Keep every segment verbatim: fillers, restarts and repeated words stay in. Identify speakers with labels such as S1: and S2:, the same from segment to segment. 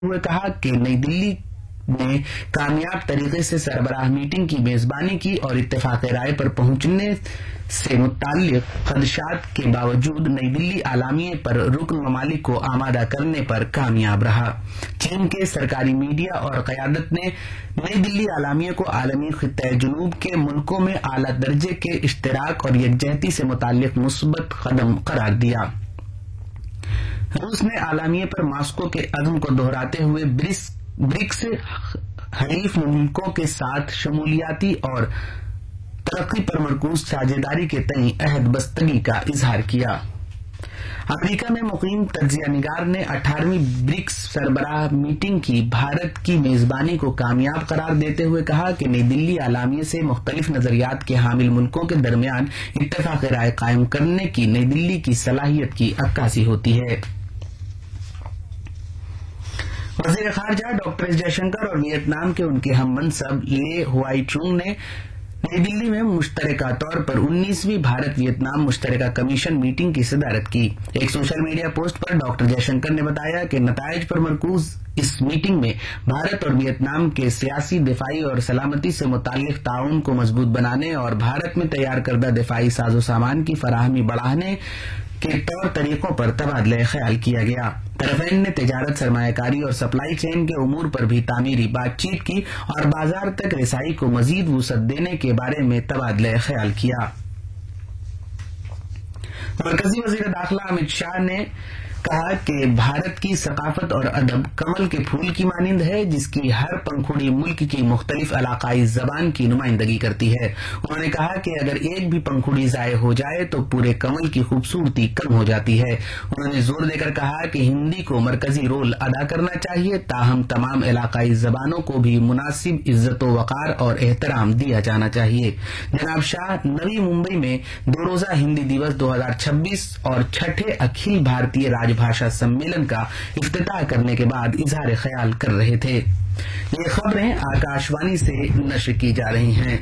S1: ہوئے کہا کہ نئی دلی نے کامیاب طریقے سے سربراہ میٹنگ کی میزبانی کی اور اتفاق رائے پر پہنچنے سے متعلق خدشات کے باوجود نئی دلی اعلامیے پر رکن ممالک کو آمادہ کرنے پر کامیاب رہا۔ چین کے سرکاری میڈیا اور قیادت نے نئی دلی اعلامیے کو عالمی خطہ جنوب کے ملکوں میں اعلی درجے کے اشتراک اور یکجہتی سے متعلق مثبت قدم قرار دیا۔ روس نے اعلامیے پر ماسکو کے عزم کو دہراتے ہوئے برکس حریف ملکوں کے ساتھ شمولیاتی اور ترقی پر مرکوز ساجھیداری کے تئیں عہد بستگی کا اظہار کیا۔ امریکہ میں مقیم تجزیہ نگار نے اٹھارہویں برکس سربراہ میٹنگ کی بھارت کی میزبانی کو کامیاب قرار دیتے ہوئے کہا کہ نئی دلی اعلامیے سے مختلف نظریات کے حامل ملکوں کے درمیان اتفاق رائے قائم کرنے کی نئی دلی کی صلاحیت کی عکاسی ہوتی ہے۔ وزیر خارجہ ڈاکٹر ایس جے شنکر اور ویتنام کے ان کے ہم منصب لے ہوئی چونگ نے نئی دلی میں مشترکہ طور پر انیسویں بھارت ویتنام مشترکہ کمیشن میٹنگ کی صدارت کی۔ ایک سوشل میڈیا پوسٹ پر ڈاکٹر جے شنکر نے بتایا کہ نتائج پر مرکوز اس میٹنگ میں بھارت اور ویتنام کے سیاسی، دفاعی اور سلامتی سے متعلق تعاون کو مضبوط بنانے اور بھارت میں تیار کردہ دفاعی ساز و سامان کی فراہمی بڑھانے کے طور طریقوں پر تبادلہ خیال کیا گیا۔ طرفین نے تجارت، سرمایہ کاری اور سپلائی چین کے امور پر بھی تعمیری بات چیت کی اور بازار تک رسائی کو مزید وسعت دینے کے بارے میں تبادلہ خیال کیا۔ مرکزی وزیر داخلہ امت شاہ نے کہا کہ بھارت کی ثقافت اور ادب کمل کے پھول کی مانند ہے جس کی ہر پنکھڑی ملک کی مختلف علاقائی زبان کی نمائندگی کرتی ہے۔ انہوں نے کہا کہ اگر ایک بھی پنکھڑی ضائع ہو جائے تو پورے کمل کی خوبصورتی کم ہو جاتی ہے۔ انہوں نے زور دے کر کہا کہ ہندی کو مرکزی رول ادا کرنا چاہیے تاہم تمام علاقائی زبانوں کو بھی مناسب عزت و وقار اور احترام دیا جانا چاہیے۔ جناب شاہ نوی ممبئی میں دو روزہ ہندی دیوس دو ہزار چھبیس اور چھٹے اکھل بھارتیہ راج بھاشا سمیلن کا افتتاح کرنے کے بعد اظہار خیال کر رہے تھے۔ یہ خبریں آکاش وانی سے نشر کی جا رہی ہیں۔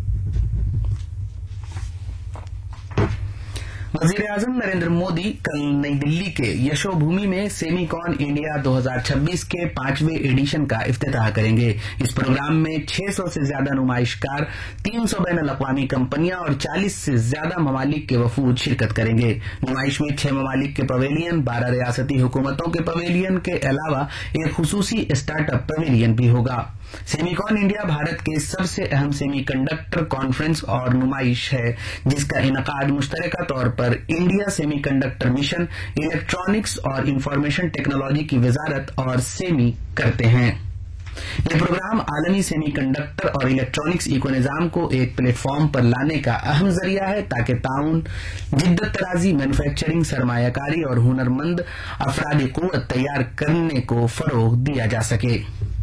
S1: وزیر اعظم نریندر مودی کل نئی دلی کے یشو بھومی میں سیمی کون انڈیا دو ہزار چھبیس کے پانچویں ایڈیشن کا افتتاح کریں گے۔ اس پروگرام میں چھ سو سے زیادہ نمائش کار، تین سو بین الاقوامی کمپنیاں اور چالیس سے زیادہ ممالک کے وفود شرکت کریں گے۔ نمائش میں چھ ممالک کے پویلین، بارہ ریاستی حکومتوں کے پویلین کے علاوہ ایک خصوصی اسٹارٹ اپ پویلین بھی ہوگا۔ سیمی کون انڈیا بھارت کے سب سے اہم سیمی کنڈکٹر کانفرنس اور نمائش ہے جس کا انعقاد مشترکہ طور پر India semi conductor mission, electronics اور انفارمیشن ٹیکنالوجی کی وزارت اور سیمی کرتے ہیں۔ یہ پروگرام عالمی سیمی کنڈکٹر اور الیکٹرانکس ایکو نظام کو ایک پلیٹ فارم پر لانے کا اہم ذریعہ ہے تاکہ تعاون، جدت طرازی، مینوفیکچرنگ، سرمایہ کاری اور ہنرمند افرادی قوت تیار کرنے کو فروغ دیا جا سکے۔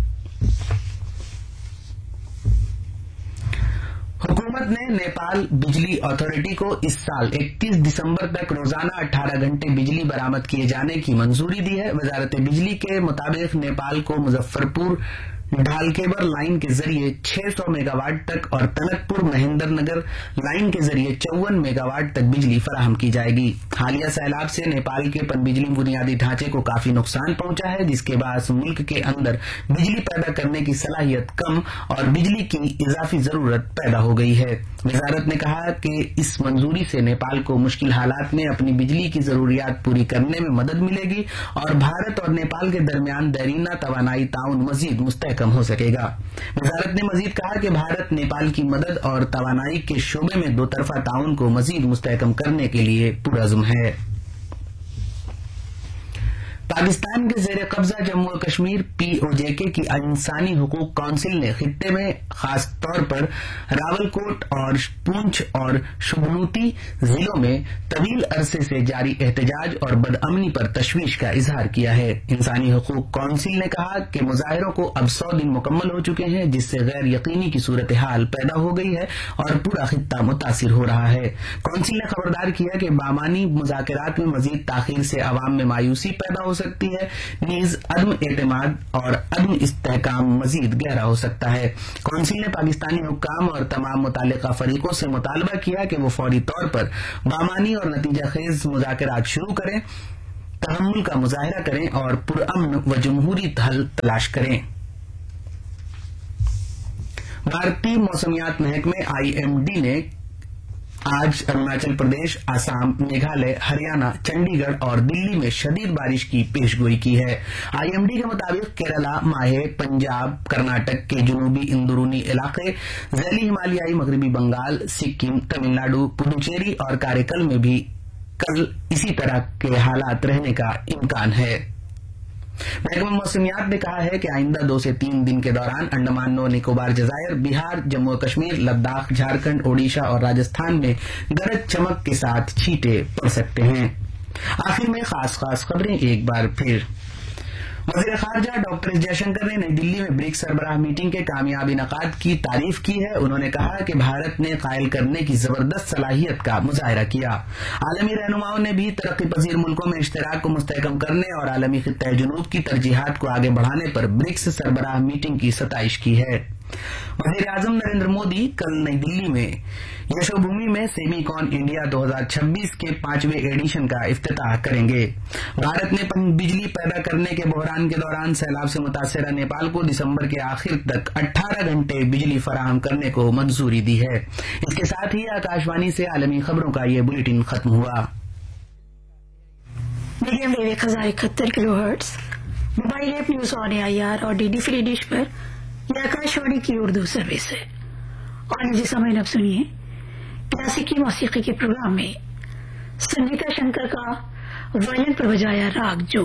S1: حکومت نے نیپال بجلی اتھارٹی کو اس سال اکتیس دسمبر تک روزانہ اٹھارہ گھنٹے بجلی برآمد کیے جانے کی منظوری دی ہے۔ وزارت بجلی کے مطابق نیپال کو مظفر پور ڈھالکیبر لائن کے ذریعے چھ سو میگا واٹ تک اور تنک پور مہندر نگر لائن کے ذریعے چون میگا واٹ تک بجلی فراہم کی جائے گی۔ حالیہ سیلاب سے نیپال کے پن بجلی بنیادی ڈھانچے کو کافی نقصان پہنچا ہے جس کے باعث ملک کے اندر بجلی پیدا کرنے کی صلاحیت کم اور بجلی کی اضافی ضرورت پیدا ہو گئی ہے۔ وزارت نے کہا کہ اس منظوری سے نیپال کو مشکل حالات میں اپنی بجلی کی ضروریات پوری کرنے میں مدد ملے گی اور بھارت اور نیپال کے درمیان دیرینہ توانائی تعاون مزید مستحکم ہو سکے گا۔ وزارت نے مزید کہا کہ بھارت نیپال کی مدد اور توانائی کے شعبے میں دو طرفہ تعاون کو مزید مستحکم کرنے کے لیے پرعزم ہے۔ پاکستان کے زیر قبضہ جموں و کشمیر پی او جے کے کی انسانی حقوق کونسل نے خطے میں خاص طور پر راولکوٹ اور پونچھ اور شبنوتی ضلعوں میں طویل عرصے سے جاری احتجاج اور بدامنی پر تشویش کا اظہار کیا ہے۔ انسانی حقوق کونسل نے کہا کہ مظاہروں کو اب سو دن مکمل ہو چکے ہیں جس سے غیر یقینی کی صورتحال پیدا ہو گئی ہے اور پورا خطہ متاثر ہو رہا ہے۔ کونسل نے خبردار کیا کہ بامانی مذاکرات میں مزید تاخیر سے عوام میں مایوسی پیدا ہو سکتی ہے، نیز عدم اعتماد اور عدم استحکام مزید گہرا ہو سکتا ہے۔ کونسل نے پاکستانی حکام اور تمام متعلقہ فریقوں سے مطالبہ کیا کہ وہ فوری طور پر بامانی اور نتیجہ خیز مذاکرات شروع کریں تحمل کا مظاہرہ کریں اور پرامن و جمہوری حل تلاش کریں۔ بھارتی موسمیات محکمے آئی ایم ڈی نے آج اروناچل پردیش، آسام، میگھالیہ، ہریانہ، چنڈی گڑھ اور دلی میں شدید بارش کی پیش گوئی کی ہے۔ آئی ایم ڈی کے مطابق کیرلا، ماہے، پنجاب، کرناٹک کے جنوبی اندرونی علاقے، ذیلی ہمالیائی مغربی بنگال، سکم، تمل ناڈو، پڈوچیری اور کاریکل میں بھی کل اسی طرح کے حالات رہنے کا امکان ہے۔ محکمہ موسمیات نے کہا ہے کہ آئندہ دو سے تین دن کے دوران انڈمان و نکوبار جزائر، بہار، جموں و کشمیر، لداخ، جھارکھنڈ، اوڈیشہ اور راجستھان میں گرج چمک کے ساتھ چھینٹے پڑ سکتے ہیں۔ آخر میں خاص خاص خبریں ایک بار پھر۔ وزیر خارجہ ڈاکٹر ایس جے شنکر نے نئی دلی میں برکس سربراہ میٹنگ کے کامیاب انعقاد کی تعریف کی ہے۔ انہوں نے کہا کہ بھارت نے قائل کرنے کی زبردست صلاحیت کا مظاہرہ کیا۔ عالمی رہنماؤں نے بھی ترقی پذیر ملکوں میں اشتراک کو مستحکم کرنے اور عالمی خطہ جنوب کی ترجیحات کو آگے بڑھانے پر برکس سربراہ میٹنگ کی ستائش کی ہے۔ وزیر اعظم نریندر مودی کل نئی دلی میں یشو بھومی میں سیمی کون انڈیا دو ہزار چھبیس کے پانچویں ایڈیشن کا افتتاح کریں گے۔ بھارت نے بجلی پیدا کرنے کے بحران کے دوران سیلاب سے متاثرہ نیپال کو دسمبر کے آخر تک اٹھارہ گھنٹے بجلی فراہم کرنے کو منظوری دی ہے۔ اس کے ساتھ ہی آکاش وانی سے عالمی خبروں کا یہ بلیٹن ختم ہوا۔
S2: میڈیم ویو ایک ہزار اکہتر کلو hertz, mobile app news on a I R اور ڈی ڈی فری ڈش پر یہ آکاش وانی کی اردو سروس ہے۔ اور جی سمعین اب سنیے کلاسیکی موسیقی کے پروگرام میں سنگیتا شنکر کا وائلن پر بجایا راگ جو